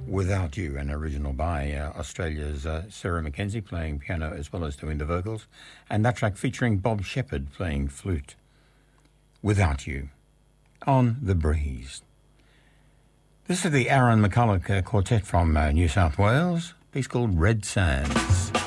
Without You, an original by Australia's Sarah Mackenzie, playing piano as well as doing the vocals, and that track featuring Bob Shepherd playing flute. Without You, on The Breeze. This is the Aaron McCulloch Quartet from New South Wales, a piece called Red Sands.